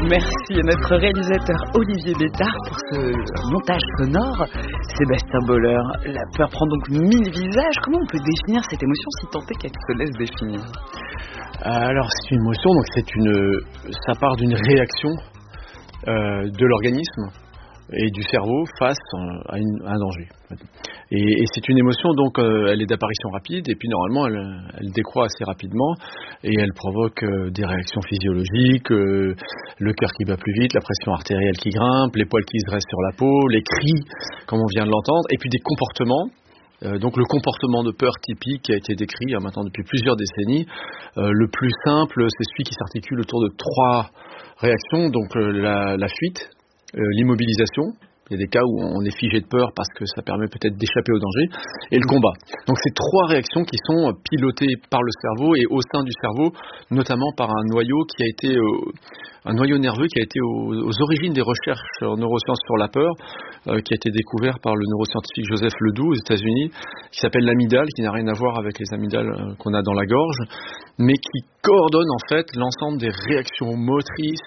Merci à notre réalisateur Olivier Bétard pour ce montage sonore. Sébastien Boller, la peur prend donc 1000 visages. Comment on peut définir cette émotion si tant est qu'elle se laisse définir ? Alors c'est une émotion, donc ça part d'une réaction de l'organisme et du cerveau face à un danger. Et c'est une émotion, donc elle est d'apparition rapide, et puis normalement elle décroît assez rapidement, et elle provoque des réactions physiologiques, le cœur qui bat plus vite, la pression artérielle qui grimpe, les poils qui se dressent sur la peau, les cris, comme on vient de l'entendre, et puis des comportements. Donc le comportement de peur typique qui a été décrit maintenant depuis plusieurs décennies. Le plus simple, c'est celui qui s'articule autour de 3 réactions, donc la fuite, l'immobilisation. Il y a des cas où on est figé de peur parce que ça permet peut-être d'échapper au danger, et le combat. Donc c'est 3 réactions qui sont pilotées par le cerveau et au sein du cerveau, notamment par un noyau nerveux qui a été aux origines des recherches en neurosciences sur la peur, qui a été découvert par le neuroscientifique Joseph Ledoux aux États-Unis, qui s'appelle l'amygdale, qui n'a rien à voir avec les amygdales qu'on a dans la gorge, mais qui coordonne en fait l'ensemble des réactions motrices,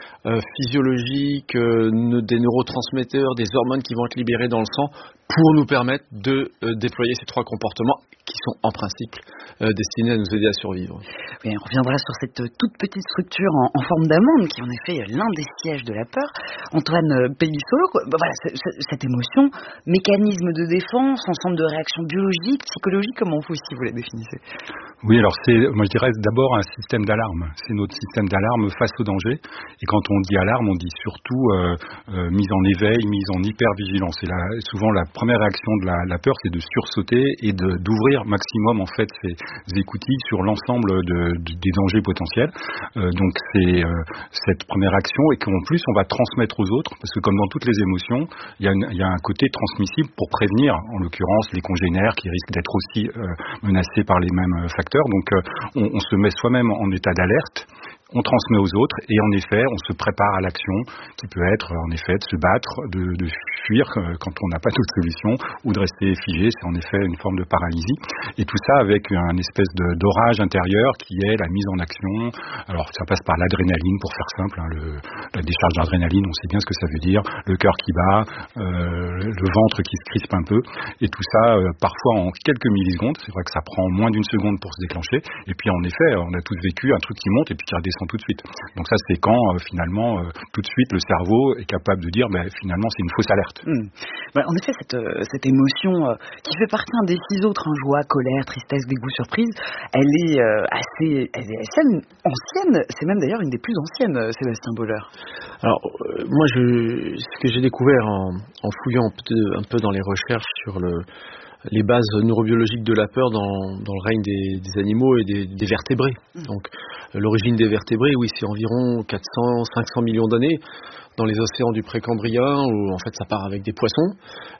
physiologiques, des neurotransmetteurs, des hormones qui vont être libérées dans le sang pour nous permettre de déployer ces 3 comportements qui sont en principe destinés à nous aider à survivre. Oui, on reviendra sur cette toute petite structure en forme d'amande qui est en effet l'un des sièges de la peur. Antoine Pellissolo, voilà, cette émotion, mécanisme de défense, ensemble de réactions biologiques, psychologiques, comment vous aussi vous la définissez ? Oui, alors moi je dirais d'abord un système d'alarme. C'est notre système d'alarme face au danger. Et quand on dit alarme, on dit surtout mise en éveil, mise en hypervigilance. Et souvent la première réaction de la peur, c'est de sursauter et d'ouvrir maximum en fait ses écoutilles sur l'ensemble des dangers potentiels. Donc c'est cette première action, et qu'en plus on va transmettre aux autres, parce que comme dans toutes les émotions, il y a un côté transmissible pour prévenir, en l'occurrence les congénères qui risquent d'être aussi menacés par les mêmes facteurs. Donc on se met soi-même en état d'alerte, on transmet aux autres, et en effet on se prépare à l'action qui peut être en effet de se battre, de fuir quand on n'a pas d'autre solution, ou de rester figé. C'est en effet une forme de paralysie, et tout ça avec un espèce d'orage intérieur qui est la mise en action. Alors ça passe par l'adrénaline, pour faire simple, la décharge d'adrénaline, on sait bien ce que ça veut dire, le cœur qui bat, le ventre qui se crispe un peu, et tout ça parfois en quelques millisecondes. C'est vrai que ça prend moins d'une seconde pour se déclencher, et puis en effet on a tous vécu un truc qui monte et puis qui redescend tout de suite. Donc ça c'est quand finalement tout de suite le cerveau est capable de dire finalement c'est une fausse alerte. En effet cette émotion qui fait partie des 6 autres, joie, colère, tristesse, dégoût, surprise, elle est assez ancienne. C'est même d'ailleurs une des plus anciennes, Sébastien Boller. Alors moi ce que j'ai découvert en fouillant un peu dans les recherches sur les bases neurobiologiques de la peur dans le règne des animaux et des vertébrés. Donc l'origine des vertébrés, oui, c'est environ 400-500 millions d'années dans les océans du Précambrien, où en fait ça part avec des poissons,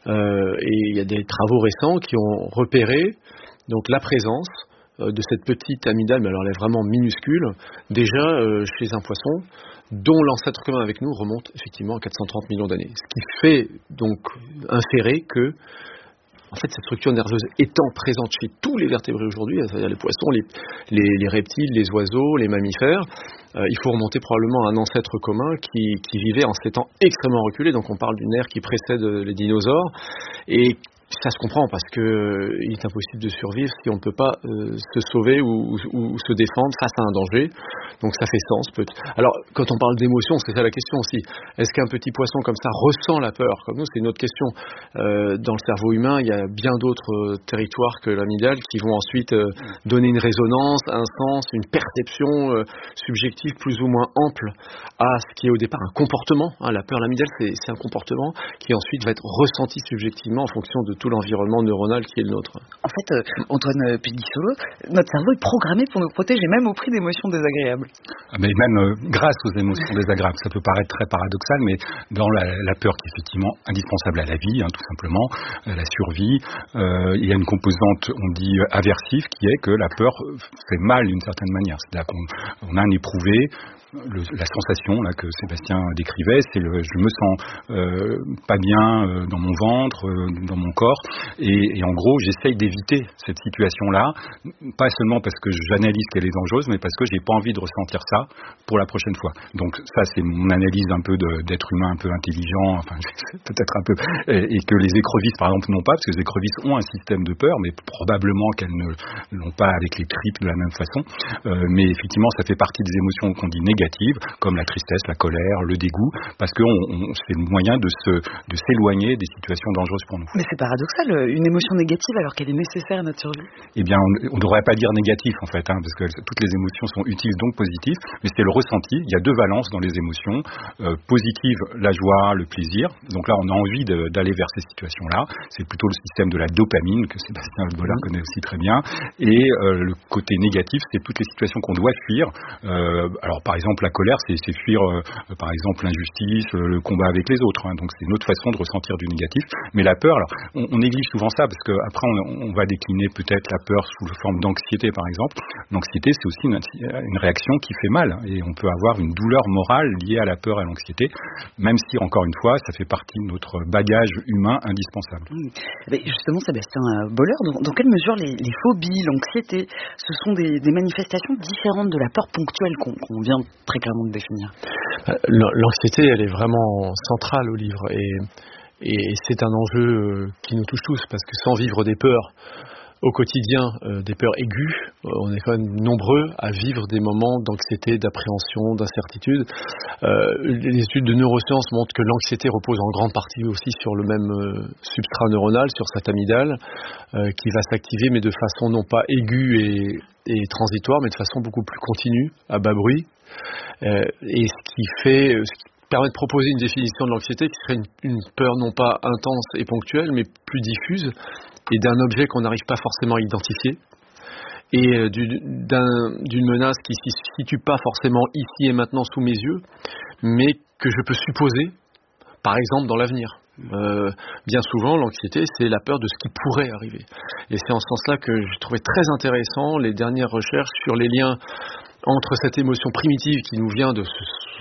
et il y a des travaux récents qui ont repéré donc la présence de cette petite amygdale, mais alors elle est vraiment minuscule, déjà chez un poisson dont l'ancêtre commun avec nous remonte effectivement à 430 millions d'années. Ce qui fait donc inférer que en fait, cette structure nerveuse étant présente chez tous les vertébrés aujourd'hui, c'est-à-dire les poissons, les reptiles, les oiseaux, les mammifères, il faut remonter probablement à un ancêtre commun qui vivait en ces temps extrêmement reculés. Donc on parle d'une ère qui précède les dinosaures, et ça se comprend parce que il est impossible de survivre si on ne peut pas se sauver ou se défendre face à un danger. Donc ça fait sens. Alors quand on parle d'émotion, c'est ça la question aussi. Est-ce qu'un petit poisson comme ça ressent la peur comme nous? C'est une autre question. Dans le cerveau humain, il y a bien d'autres territoires que l'amygdale qui vont ensuite donner une résonance, un sens, une perception subjective plus ou moins ample à ce qui est au départ un comportement. La peur, l'amygdale, c'est un comportement qui ensuite va être ressenti subjectivement en fonction de tout l'environnement neuronal qui est le nôtre. En fait, Antoine Pellissolo, notre cerveau est programmé pour nous protéger, même au prix d'émotions désagréables. Mais même grâce aux émotions désagréables, ça peut paraître très paradoxal, mais dans la peur qui est effectivement indispensable à la vie, tout simplement, la survie, il y a une composante, on dit aversive, qui est que la peur fait mal d'une certaine manière. C'est-à-dire qu'on a un éprouvé la sensation là que Sébastien décrivait, c'est je me sens pas bien dans mon ventre, dans mon corps, et en gros j'essaye d'éviter cette situation-là, pas seulement parce que j'analyse qu'elle est dangereuse, mais parce que j'ai pas envie de ressentir ça pour la prochaine fois. Donc ça c'est mon analyse un peu d'être humain un peu intelligent, enfin peut-être un peu, et que les écrevisses par exemple n'ont pas, parce que les écrevisses ont un système de peur, mais probablement qu'elles ne l'ont pas avec les tripes de la même façon. Mais effectivement, ça fait partie des émotions qu'on dit négatives, comme la tristesse, la colère, le dégoût, parce que c'est le moyen de s'éloigner des situations dangereuses pour nous. Mais c'est paradoxal, une émotion négative alors qu'elle est nécessaire à notre survie. Eh bien, on ne devrait pas dire négatif en fait, parce que toutes les émotions sont utiles, donc positives, mais c'est le ressenti. Il y a deux valences dans les émotions. Positive, la joie, le plaisir. Donc là, on a envie d'aller vers ces situations-là. C'est plutôt le système de la dopamine, que Sébastien Bollard connaît aussi très bien. Et le côté négatif, c'est toutes les situations qu'on doit fuir. Alors par exemple, la colère, c'est fuir par exemple l'injustice, le combat avec les autres. Donc c'est une autre façon de ressentir du négatif. Mais la peur, alors on néglige souvent ça, parce qu'après on va décliner peut-être la peur sous forme d'anxiété par exemple. L'anxiété, c'est aussi une réaction qui fait mal, et on peut avoir une douleur morale liée à la peur et à l'anxiété, même si encore une fois ça fait partie de notre bagage humain indispensable. Mais justement, Sébastien Bollard, dans quelle mesure les phobies, l'anxiété, ce sont des manifestations différentes de la peur ponctuelle qu'on vient très clairement de définir? L'anxiété, elle est vraiment centrale au livre, et c'est un enjeu qui nous touche tous, parce que sans vivre des peurs au quotidien, des peurs aiguës, on est quand même nombreux à vivre des moments d'anxiété, d'appréhension, d'incertitude. Les études de neurosciences montrent que l'anxiété repose en grande partie aussi sur le même substrat neuronal, sur cette amygdale, qui va s'activer, mais de façon non pas aiguë et transitoire, mais de façon beaucoup plus continue, à bas bruit. Et ce qui permet de proposer une définition de l'anxiété qui serait une peur non pas intense et ponctuelle, mais plus diffuse, et d'un objet qu'on n'arrive pas forcément à identifier, et d'une menace qui ne se situe pas forcément ici et maintenant sous mes yeux, mais que je peux supposer, par exemple, dans l'avenir. Bien souvent, l'anxiété, c'est la peur de ce qui pourrait arriver. Et c'est en ce sens-là que j'ai trouvé très intéressant les dernières recherches sur les liens entre cette émotion primitive qui nous vient de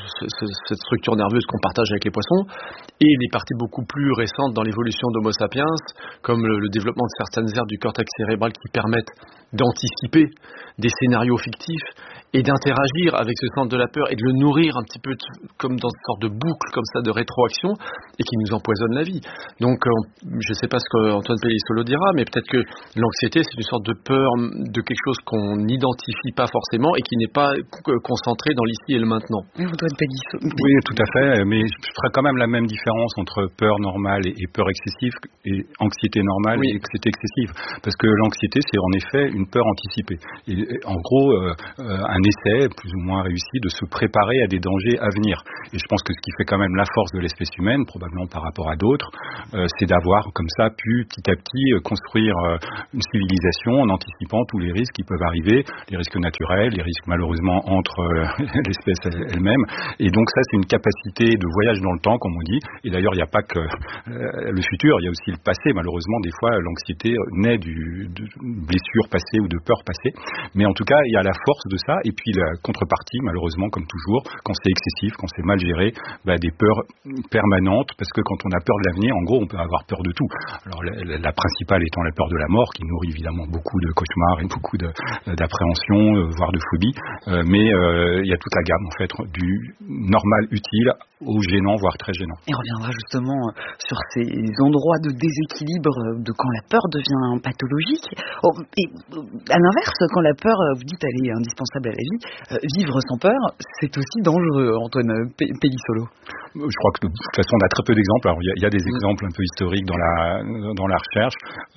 cette structure nerveuse qu'on partage avec les poissons, et les parties beaucoup plus récentes dans l'évolution d'Homo sapiens, comme le développement de certaines aires du cortex cérébral qui permettent d'anticiper des scénarios fictifs et d'interagir avec ce centre de la peur et de le nourrir un petit peu comme dans une sorte de boucle comme ça de rétroaction, et qui nous empoisonne la vie. Donc je ne sais pas ce qu'Antoine Pellissolo dira, mais peut-être que l'anxiété, c'est une sorte de peur de quelque chose qu'on n'identifie pas forcément et qui n'est pas concentré dans l'ici et le maintenant. Antoine Pellissolo. Oui, tout à fait, mais je ferai quand même la même différence entre peur normale et peur excessive, et anxiété normale et anxiété excessive, parce que l'anxiété, c'est en effet une peur anticipée. Et en gros, un essai plus ou moins réussi de se préparer à des dangers à venir. Et je pense que ce qui fait quand même la force de l'espèce humaine, probablement par rapport à d'autres, c'est d'avoir comme ça pu petit à petit construire une civilisation en anticipant tous les risques qui peuvent arriver, les risques naturels, les risques malheureusement entre l'espèce elle-même. Et donc ça, c'est une capacité de voyage dans le temps, comme on dit. Et d'ailleurs, il n'y a pas que le futur, il y a aussi le passé. Malheureusement, des fois, l'anxiété naît de blessures passées ou de peurs passées. Mais en tout cas, il y a la force de ça. Et puis la contrepartie, malheureusement, comme toujours, quand c'est excessif, quand c'est mal géré, des peurs permanentes, parce que quand on a peur de l'avenir, en gros, on peut avoir peur de tout. Alors la principale étant la peur de la mort, qui nourrit évidemment beaucoup de cauchemars et beaucoup d'appréhension, voire de phobie. Mais il y a toute la gamme, en fait, du normal utile au gênant, voire très gênant. Et on reviendra justement sur ces endroits de déséquilibre, de quand la peur devient pathologique. Et à l'inverse, quand la peur, vous dites, elle est indispensable à la vie, vivre sans peur, c'est aussi dangereux, Antoine Pellissolo. Je crois que de toute façon, on a très peu d'exemples. Alors, il y a des exemples un peu historiques dans la recherche,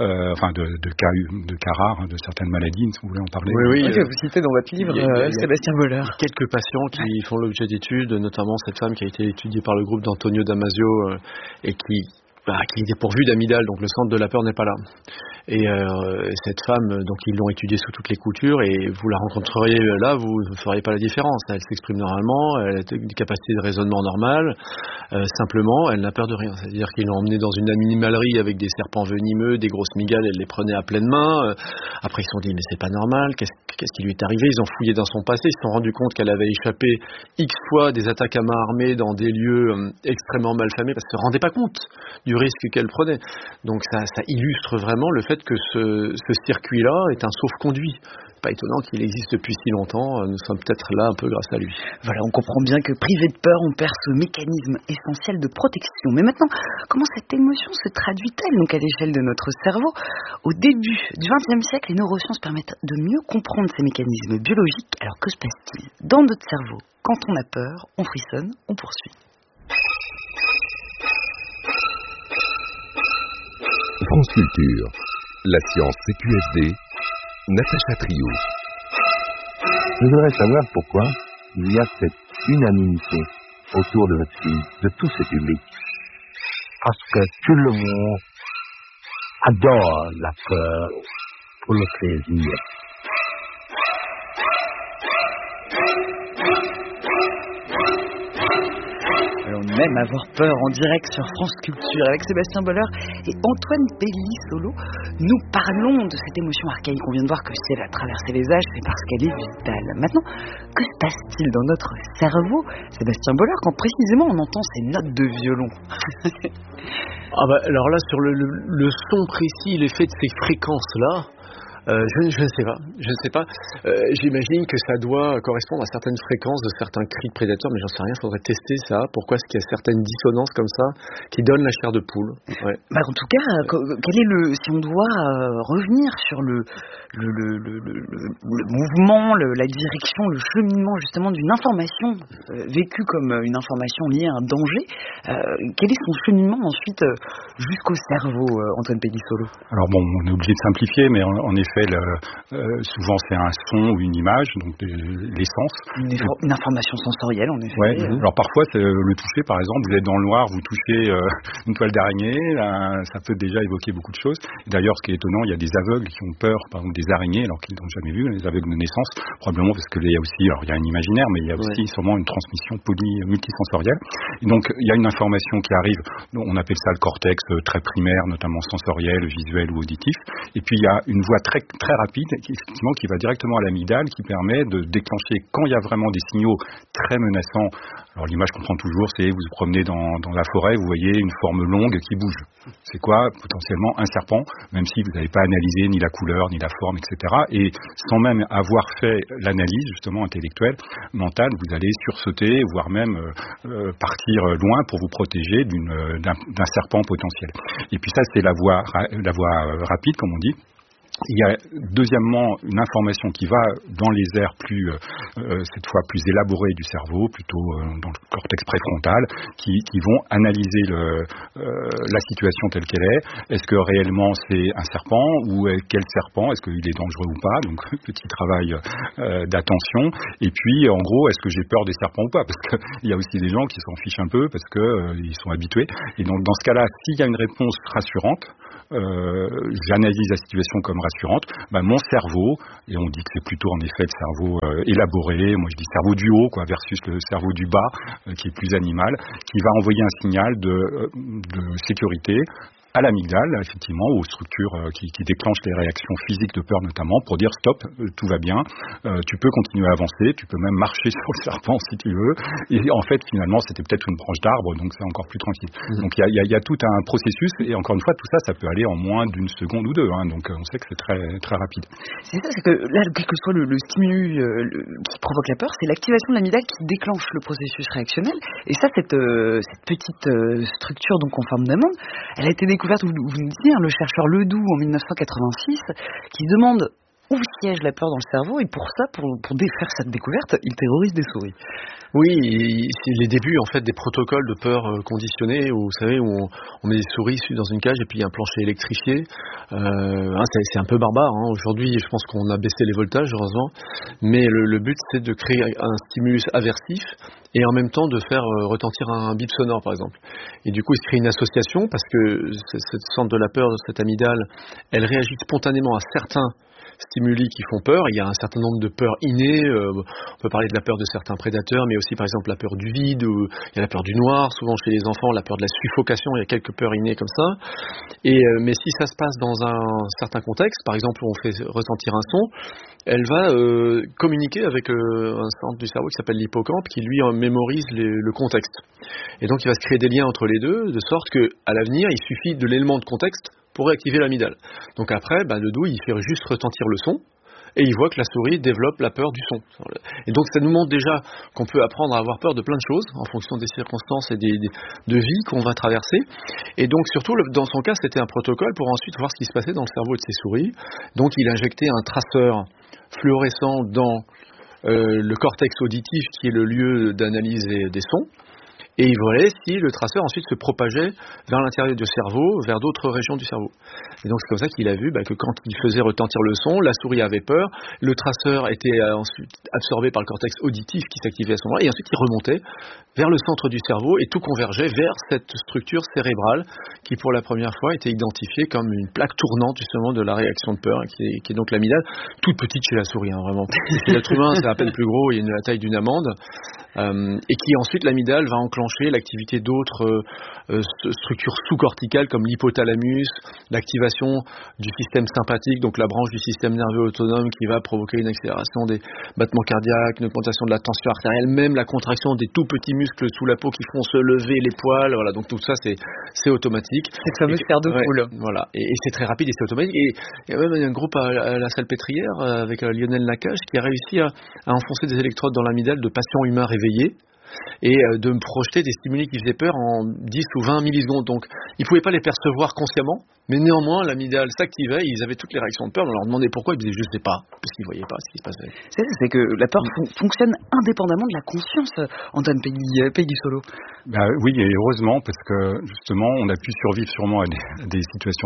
de cas rares, de certaines maladies, si vous voulez en parler. Oui, que vous citez dans votre livre, Sébastien Bollard. Quelques patients qui font l'objet d'études, notamment cette femme qui a été étudiée par le groupe d'Antonio Damasio et qui qui est dépourvu d'amygdale, donc le centre de la peur n'est pas là. Et cette femme, donc ils l'ont étudiée sous toutes les coutures, et vous la rencontreriez là, vous ne feriez pas la différence. Elle s'exprime normalement, elle a des capacités de raisonnement normales, simplement elle n'a peur de rien. C'est-à-dire qu'ils l'ont emmenée dans une animalerie avec des serpents venimeux, des grosses mygales, elle les prenait à pleine main. Après ils se sont dit mais c'est pas normal, qu'est-ce qui lui est arrivé? Ils ont fouillé dans son passé, ils se sont rendus compte qu'elle avait échappé X fois des attaques à main armée dans des lieux extrêmement malfamés, parce qu'elle ne se rendait pas compte du risque qu'elle prenait. Donc ça illustre vraiment le fait que ce circuit-là est un sauf-conduit. Pas étonnant qu'il existe depuis si longtemps, nous sommes peut-être là un peu grâce à lui. Voilà, on comprend bien que privé de peur, on perd ce mécanisme essentiel de protection. Mais maintenant, comment cette émotion se traduit-elle donc à l'échelle de notre cerveau? Au début du XXe siècle, les neurosciences permettent de mieux comprendre ces mécanismes biologiques. Alors que se passe-t-il dans notre cerveau? Quand on a peur, on frissonne, on poursuit. France Culture, la science CQFD, Natacha Trio. Je voudrais savoir pourquoi il y a cette unanimité autour de votre film, de tout ce public. Parce que tout le monde adore la peur pour le plaisir. On aime avoir peur en direct sur France Culture avec Sébastien Boller et Antoine Pellissolo. Nous parlons de cette émotion archaïque. On vient de voir que si elle a traversé les âges, c'est parce qu'elle est vitale. Maintenant, que se passe-t-il dans notre cerveau, Sébastien Boller, quand précisément on entend ces notes de violon? Alors là, sur le son précis, l'effet de ces fréquences-là, je ne sais pas. J'imagine que ça doit correspondre à certaines fréquences de certains cris de prédateurs, mais j'en sais rien, il faudrait tester ça. Pourquoi est-ce qu'il y a certaines dissonances comme ça qui donnent la chair de poule? Ouais. En tout cas, quel est si on doit revenir sur le mouvement, la direction, le cheminement justement d'une information vécue comme une information liée à un danger, quel est son cheminement ensuite jusqu'au cerveau, Antoine Pellissolo? Alors bon, on est obligé de simplifier, mais en effet, souvent c'est un son ou une image, donc l'essence. Une information sensorielle, en effet. Ouais. Alors parfois, le toucher, par exemple, vous êtes dans le noir, vous touchez une toile d'araignée, ça peut déjà évoquer beaucoup de choses. D'ailleurs, ce qui est étonnant, il y a des aveugles qui ont peur, par exemple, des araignées, alors qu'ils n'ont jamais vu, les aveugles de naissance, probablement parce qu'il y a aussi, alors il y a un imaginaire, mais il y a aussi sûrement une transmission multisensorielle. Et donc, il y a une information qui arrive, on appelle ça le cortex très primaire, notamment sensoriel, visuel ou auditif. Et puis, il y a une voie très rapide, effectivement, qui va directement à l'amygdale, qui permet de déclencher, quand il y a vraiment des signaux très menaçants. Alors l'image qu'on prend toujours, c'est vous vous promenez dans la forêt, vous voyez une forme longue qui bouge. C'est quoi? Potentiellement un serpent, même si vous n'avez pas analysé ni la couleur, ni la forme, etc. Et sans même avoir fait l'analyse, justement, intellectuelle, mentale, vous allez sursauter, voire même partir loin pour vous protéger d'un serpent potentiel. Et puis ça, c'est la voie rapide, comme on dit. Il y a deuxièmement une information qui va dans les aires cette fois plus élaborées du cerveau, plutôt dans le cortex préfrontal, qui vont analyser la situation telle qu'elle est. Est-ce que réellement c'est un serpent ou quel serpent? Est-ce qu'il est dangereux ou pas? Donc petit travail d'attention. Et puis en gros, est-ce que j'ai peur des serpents ou pas? Parce qu'il y a aussi des gens qui s'en fichent un peu parce qu'ils sont habitués. Et donc dans ce cas-là, s'il y a une réponse rassurante, j'analyse la situation comme rassurante, mon cerveau, et on dit que c'est plutôt en effet le cerveau élaboré, moi je dis cerveau du haut versus le cerveau du bas qui est plus animal, qui va envoyer un signal de sécurité à l'amygdale, effectivement, aux structures qui déclenchent les réactions physiques de peur notamment, pour dire stop, tout va bien, tu peux continuer à avancer, tu peux même marcher sur le serpent si tu veux. Et en fait, finalement, c'était peut-être une branche d'arbre, donc c'est encore plus tranquille. Donc il y a tout un processus, et encore une fois, tout ça peut aller en moins d'une seconde ou deux. Donc on sait que c'est très, très rapide. C'est ça, c'est que là, quel que soit le stimulus qui provoque la peur, c'est l'activation de l'amygdale qui déclenche le processus réactionnel. Et ça, cette petite structure donc en forme d'amande, elle a été découverte, vous nous disiez, le chercheur Ledoux en 1986, qui demande où siège la peur dans le cerveau, et pour ça, pour défaire cette découverte, il terrorise des souris. Oui, c'est les débuts en fait des protocoles de peur conditionnés, où vous savez, où on met des souris dans une cage et puis il y a un plancher électrifié. C'est un peu barbare. Aujourd'hui, je pense qu'on a baissé les voltages, heureusement. Mais le but, c'est de créer un stimulus aversif et en même temps de faire retentir un bip sonore par exemple. Et du coup il se crée une association parce que cette centre de la peur, cette amygdale, elle réagit spontanément à certains stimuli qui font peur. Il y a un certain nombre de peurs innées, on peut parler de la peur de certains prédateurs, mais aussi par exemple la peur du vide, ou il y a la peur du noir, souvent chez les enfants, la peur de la suffocation, il y a quelques peurs innées comme ça. Mais si ça se passe dans un certain contexte, par exemple où on fait retentir un son, elle va communiquer avec un centre du cerveau qui s'appelle l'hippocampe, qui lui mémorise le contexte. Et donc il va se créer des liens entre les deux, de sorte qu'à l'avenir, il suffit de l'élément de contexte pour réactiver l'amygdale. Donc après, le DOU, il fait juste retentir le son, et il voit que la souris développe la peur du son. Et donc ça nous montre déjà qu'on peut apprendre à avoir peur de plein de choses, en fonction des circonstances et de vie qu'on va traverser. Et donc surtout, dans son cas, c'était un protocole pour ensuite voir ce qui se passait dans le cerveau de ses souris. Donc il injectait un traceur fluorescent dans le cortex auditif, qui est le lieu d'analyse des sons. Et il voyait si le traceur ensuite se propageait vers l'intérieur du cerveau, vers d'autres régions du cerveau. Et donc c'est comme ça qu'il a vu que quand il faisait retentir le son, la souris avait peur, le traceur était ensuite absorbé par le cortex auditif qui s'activait à ce moment-là, et ensuite il remontait vers le centre du cerveau et tout convergeait vers cette structure cérébrale qui pour la première fois était identifiée comme une plaque tournante justement de la réaction de peur, qui est donc l'amygdale, toute petite chez la souris, vraiment. Chez l'être humain c'est à peine plus gros, il y a la taille d'une amande. Et qui ensuite l'amygdale va enclencher l'activité d'autres structures sous-corticales comme l'hypothalamus, l'activation du système sympathique, donc la branche du système nerveux autonome qui va provoquer une accélération des battements cardiaques, une augmentation de la tension artérielle, même la contraction des tout petits muscles sous la peau qui font se lever les poils, voilà, donc tout ça c'est automatique. C'est le fameux fer de poule. Voilà, et c'est très rapide et c'est automatique. Et il y a même un groupe à la Salpêtrière avec Lionel Nakache qui a réussi à enfoncer des électrodes dans l'amygdale de patients humains réveillés et de me projeter des stimuli qui faisaient peur en 10 ou 20 millisecondes. Donc ils ne pouvaient pas les percevoir consciemment, mais néanmoins l'amygdale s'activait, ils avaient toutes les réactions de peur, on leur demandait pourquoi, ils disaient je ne sais pas, parce qu'ils ne voyaient pas ce qui se passait. C'est que la peur fonctionne indépendamment de la conscience, Antoine Peggy-Solo. Oui, et heureusement, parce que justement on a pu survivre sûrement à des situations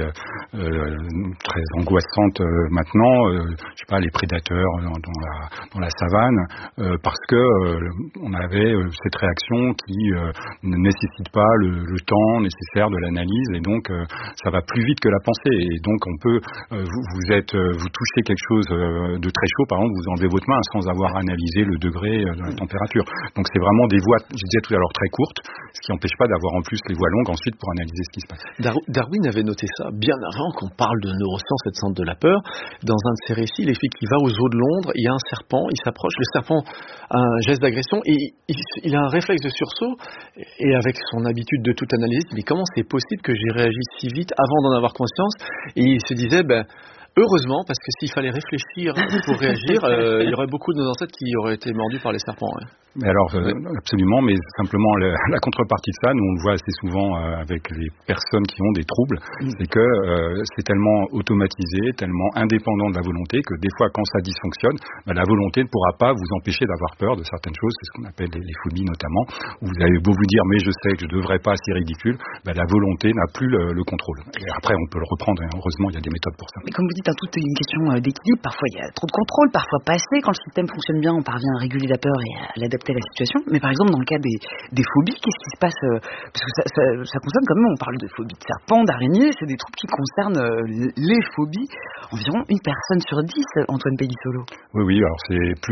très angoissantes maintenant, je sais pas, les prédateurs dans la savane, parce que on avait cette réaction qui ne nécessite pas le temps nécessaire de l'analyse, et donc ça va plus vite que la pensée. Et donc on peut vous touchez quelque chose de très chaud, par exemple, vous enlevez votre main sans avoir analysé le degré de la température. Donc c'est vraiment des voies, je disais tout à l'heure, très courtes, ce qui n'empêche pas d'avoir en plus les voies longues ensuite pour analyser ce qui se passe. Darwin avait noté ça bien avant qu'on parle de neurosciences et de centre de la peur. Dans un de ses récits, il explique qu'il va aux eaux de Londres, il y a un serpent, il s'approche, le serpent a un geste d'agression et il a un réflexe de sursaut, et avec son habitude de tout analyser, il dit comment c'est possible que j'ai réagi si vite avant d'en avoir conscience, et il se disait heureusement, parce que s'il fallait réfléchir pour réagir, il y aurait beaucoup de nos ancêtres qui auraient été mordus par les serpents. Ouais. Mais alors, absolument, mais simplement la contrepartie de ça, nous on le voit assez souvent avec les personnes qui ont des troubles, c'est que c'est tellement automatisé, tellement indépendant de la volonté, que des fois quand ça dysfonctionne, la volonté ne pourra pas vous empêcher d'avoir peur de certaines choses, c'est ce qu'on appelle les phobies notamment, où vous avez beau vous dire mais je sais que je ne devrais pas, c'est ridicule, la volonté n'a plus le contrôle. Et après on peut le reprendre, et heureusement il y a des méthodes pour ça. Mais comme vous dites, tout est une question d'équilibre, parfois il y a trop de contrôle, parfois pas assez. Quand le système fonctionne bien, on parvient à réguler la peur et à l'adapter à la situation. Mais par exemple, dans le cas des phobies, qu'est-ce qui se passe parce que ça concerne quand même, on parle de phobies de serpents, d'araignées, c'est des troubles qui concernent les phobies. Environ une personne sur 10, Antoine Peggy-Solo. Oui, alors c'est plus